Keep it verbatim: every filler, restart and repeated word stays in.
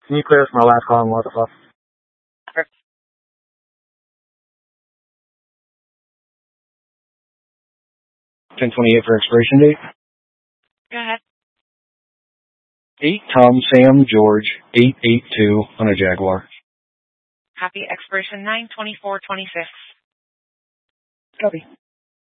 Can you clear us my last call and what the fuck? ten twenty-eight for expiration date. Go ahead. eight Tom Sam George eight eight two on a Jaguar. Copy. Expiration nine twenty-four twenty-six. Copy.